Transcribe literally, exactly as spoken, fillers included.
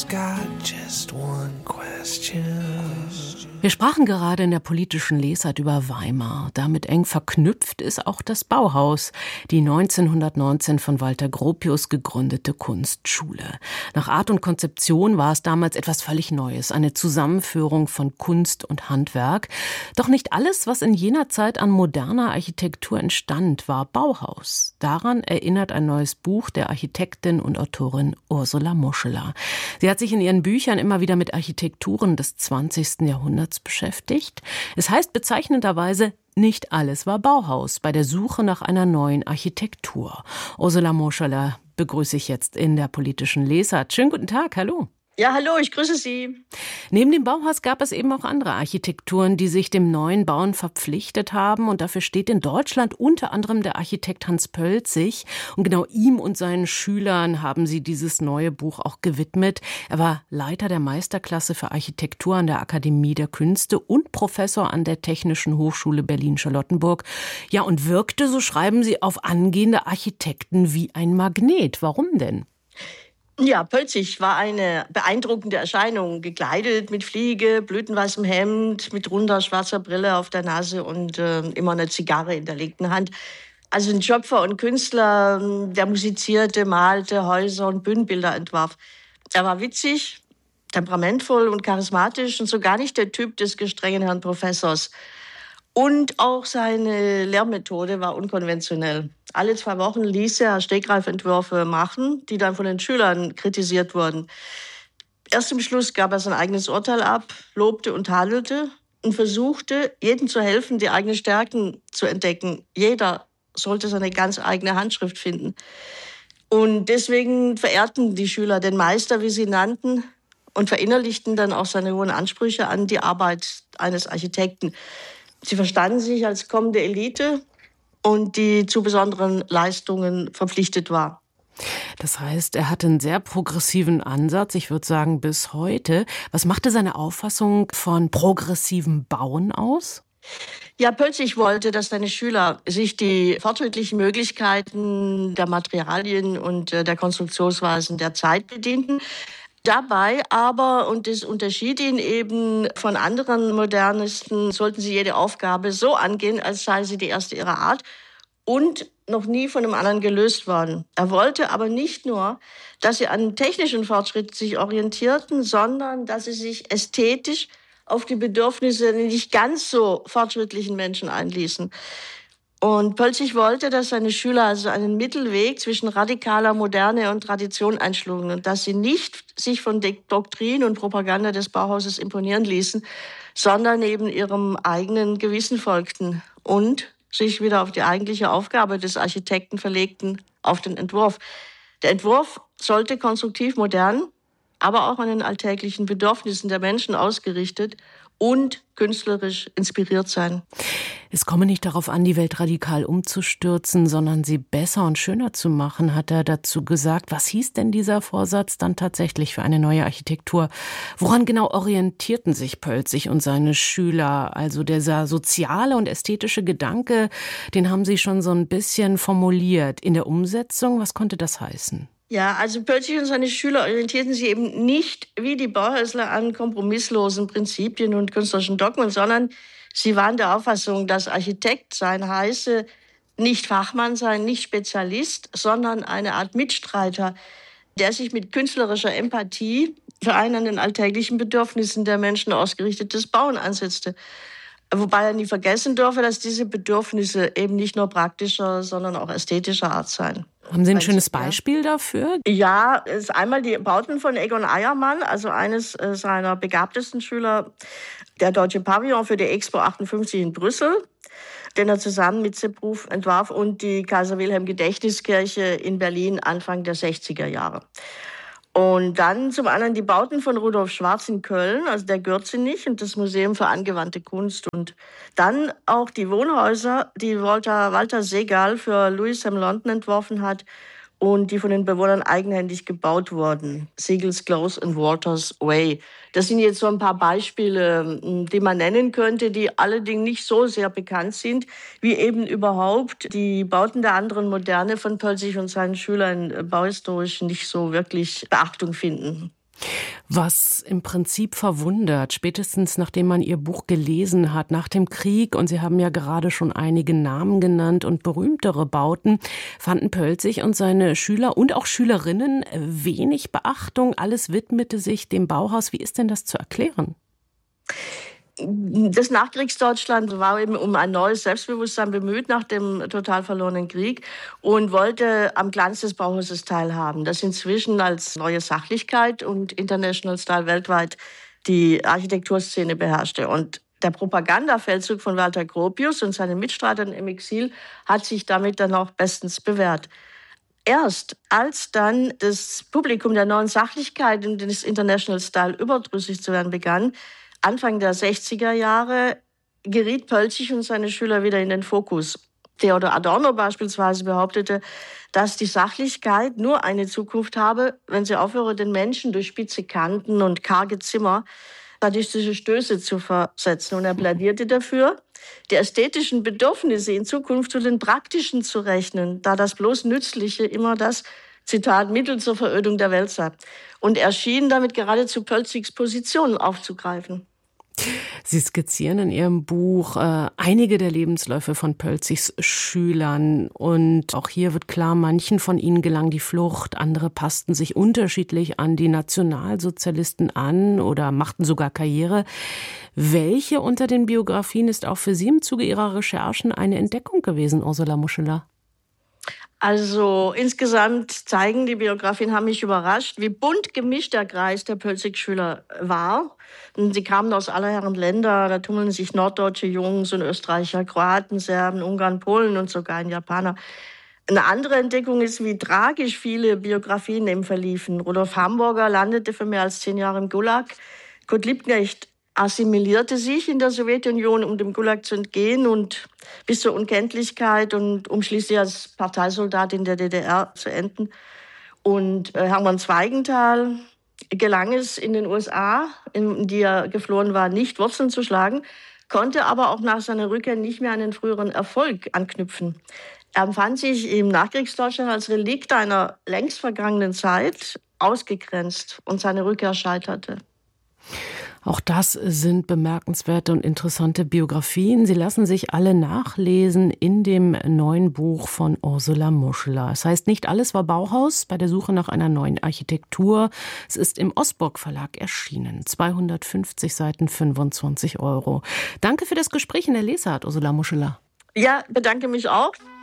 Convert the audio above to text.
got just one question. Wir sprachen gerade in der politischen Lesart über Weimar. Damit eng verknüpft ist auch das Bauhaus, die neunzehnhundertneunzehn von Walter Gropius gegründete Kunstschule. Nach Art und Konzeption war es damals etwas völlig Neues, eine Zusammenführung von Kunst und Handwerk. Doch nicht alles, was in jener Zeit an moderner Architektur entstand, war Bauhaus. Daran erinnert ein neues Buch der Architektin und Autorin Ursula Moscheler. Sie hat sich in ihren Büchern immer wieder mit Architekturen des zwanzigsten Jahrhunderts beschäftigt. Es heißt bezeichnenderweise, nicht alles war Bauhaus bei der Suche nach einer neuen Architektur. Ursula Moscheler begrüße ich jetzt in der politischen Lesart. Schönen guten Tag, hallo. Ja, hallo, ich grüße Sie. Neben dem Bauhaus gab es eben auch andere Architekturen, die sich dem neuen Bauen verpflichtet haben. Und dafür steht in Deutschland unter anderem der Architekt Hans Pölzig. Und genau ihm und seinen Schülern haben sie dieses neue Buch auch gewidmet. Er war Leiter der Meisterklasse für Architektur an der Akademie der Künste und Professor an der Technischen Hochschule Berlin-Charlottenburg. Ja, und wirkte, so schreiben sie, auf angehende Architekten wie ein Magnet. Warum denn? Ja, Pölzig war eine beeindruckende Erscheinung, gekleidet mit Fliege, blütenweißem Hemd, mit runder schwarzer Brille auf der Nase und äh, immer eine Zigarre in der linken Hand. Also ein Schöpfer und Künstler, der musizierte, malte, Häuser und Bühnenbilder entwarf. Er war witzig, temperamentvoll und charismatisch und so gar nicht der Typ des gestrengen Herrn Professors. Und auch seine Lehrmethode war unkonventionell. Alle zwei Wochen ließ er Stegreifentwürfe machen, die dann von den Schülern kritisiert wurden. Erst im Schluss gab er sein eigenes Urteil ab, lobte und tadelte und versuchte, jedem zu helfen, die eigenen Stärken zu entdecken. Jeder sollte seine ganz eigene Handschrift finden. Und deswegen verehrten die Schüler den Meister, wie sie ihn nannten, und verinnerlichten dann auch seine hohen Ansprüche an die Arbeit eines Architekten. Sie verstanden sich als kommende Elite und die zu besonderen Leistungen verpflichtet war. Das heißt, er hatte einen sehr progressiven Ansatz, ich würde sagen bis heute. Was machte seine Auffassung von progressivem Bauen aus? Ja, Pölzig wollte, dass seine Schüler sich die fortschrittlichen Möglichkeiten der Materialien und der Konstruktionsweisen der Zeit bedienten. Dabei aber, und das unterschied ihn eben von anderen Modernisten, sollten sie jede Aufgabe so angehen, als sei sie die erste ihrer Art und noch nie von einem anderen gelöst worden. Er wollte aber nicht nur, dass sie an technischen Fortschritt sich orientierten, sondern dass sie sich ästhetisch auf die Bedürfnisse der nicht ganz so fortschrittlichen Menschen einließen. Und Pölzig wollte, dass seine Schüler also einen Mittelweg zwischen radikaler Moderne und Tradition einschlugen und dass sie nicht sich von der Doktrin und Propaganda des Bauhauses imponieren ließen, sondern eben ihrem eigenen Gewissen folgten und sich wieder auf die eigentliche Aufgabe des Architekten verlegten, auf den Entwurf. Der Entwurf sollte konstruktiv modern, aber auch an den alltäglichen Bedürfnissen der Menschen ausgerichtet und künstlerisch inspiriert sein. Es komme nicht darauf an, die Welt radikal umzustürzen, sondern sie besser und schöner zu machen, hat er dazu gesagt. Was hieß denn dieser Vorsatz dann tatsächlich für eine neue Architektur? Woran genau orientierten sich Pölzig und seine Schüler? Also dieser soziale und ästhetische Gedanke, den haben sie schon so ein bisschen formuliert. In der Umsetzung, was konnte das heißen? Ja, also Pölzig und seine Schüler orientierten sich eben nicht wie die Bauhäusler an kompromisslosen Prinzipien und künstlerischen Dogmen, sondern sie waren der Auffassung, dass Architekt sein heiße, nicht Fachmann sein, nicht Spezialist, sondern eine Art Mitstreiter, der sich mit künstlerischer Empathie für ein an den alltäglichen Bedürfnissen der Menschen ausgerichtetes Bauen ansetzte. Wobei er nie vergessen dürfe, dass diese Bedürfnisse eben nicht nur praktischer, sondern auch ästhetischer Art seien. Haben Sie ein schönes Beispiel dafür? Ja, es ist einmal die Bauten von Egon Eiermann, also eines seiner begabtesten Schüler, der Deutsche Pavillon für die Expo achtundfünfzig in Brüssel, den er zusammen mit Sepp Ruf entwarf, und die Kaiser-Wilhelm-Gedächtniskirche in Berlin Anfang der sechziger Jahre. Und dann zum anderen die Bauten von Rudolf Schwarz in Köln, also der Gürzenich und das Museum für angewandte Kunst. Und dann auch die Wohnhäuser, die Walter, Walter Segal für Louis M. London entworfen hat und die von den Bewohnern eigenhändig gebaut wurden. Segals Close und Walters Way. Das sind jetzt so ein paar Beispiele, die man nennen könnte, die allerdings nicht so sehr bekannt sind, wie eben überhaupt die Bauten der anderen Moderne von Pölzig und seinen Schülern bauhistorisch nicht so wirklich Beachtung finden. Was im Prinzip verwundert, spätestens nachdem man Ihr Buch gelesen hat, nach dem Krieg, und Sie haben ja gerade schon einige Namen genannt und berühmtere Bauten, fanden Pölzig und seine Schüler und auch Schülerinnen wenig Beachtung. Alles widmete sich dem Bauhaus. Wie ist denn das zu erklären? Das Nachkriegsdeutschland war eben um ein neues Selbstbewusstsein bemüht nach dem total verlorenen Krieg und wollte am Glanz des Bauhauses teilhaben, das inzwischen als neue Sachlichkeit und International Style weltweit die Architekturszene beherrschte. Und der Propagandafeldzug von Walter Gropius und seinen Mitstreitern im Exil hat sich damit dann auch bestens bewährt. Erst als dann das Publikum der neuen Sachlichkeit und des International Style überdrüssig zu werden begann, Anfang der sechziger Jahre, geriet Pölzig und seine Schüler wieder in den Fokus. Theodor Adorno beispielsweise behauptete, dass die Sachlichkeit nur eine Zukunft habe, wenn sie aufhöre, den Menschen durch spitze Kanten und karge Zimmer sadistische Stöße zu versetzen. Und er plädierte dafür, die ästhetischen Bedürfnisse in Zukunft zu den praktischen zu rechnen, da das bloß Nützliche immer das, Zitat, Mittel zur Verödung der Welt sei. Und er schien damit geradezu Pölzigs Position aufzugreifen. Sie skizzieren in Ihrem Buch äh, einige der Lebensläufe von Pölzigs Schülern. Und auch hier wird klar, manchen von ihnen gelang die Flucht, andere passten sich unterschiedlich an die Nationalsozialisten an oder machten sogar Karriere. Welche unter den Biografien ist auch für Sie im Zuge Ihrer Recherchen eine Entdeckung gewesen, Ursula Muscheler? Also insgesamt zeigen die Biografien, haben mich überrascht, wie bunt gemischt der Kreis der Pölzig-Schüler war. Und sie kamen aus aller Herren Länder, da tummeln sich norddeutsche Jungs und Österreicher, Kroaten, Serben, Ungarn, Polen und sogar ein Japaner. Eine andere Entdeckung ist, wie tragisch viele Biografien eben verliefen. Rudolf Hamburger landete für mehr als zehn Jahre im Gulag. Kurt Liebknecht assimilierte sich in der Sowjetunion, um dem Gulag zu entgehen und bis zur Unkenntlichkeit und um schließlich als Parteisoldat in der D D R zu enden. Und äh, Hermann Zweigenthal gelang es in den U S A, in die er geflohen war, nicht Wurzeln zu schlagen, konnte aber auch nach seiner Rückkehr nicht mehr an den früheren Erfolg anknüpfen. Er empfand sich im Nachkriegsdeutschland als Relikt einer längst vergangenen Zeit ausgegrenzt und seine Rückkehr scheiterte. Auch das sind bemerkenswerte und interessante Biografien. Sie lassen sich alle nachlesen in dem neuen Buch von Ursula Muscheler. Es heißt, nicht alles war Bauhaus bei der Suche nach einer neuen Architektur. Es ist im Osborg Verlag erschienen. zweihundertfünfzig Seiten, fünfundzwanzig Euro. Danke für das Gespräch in der Lesart, Ursula Muscheler. Ja, bedanke mich auch.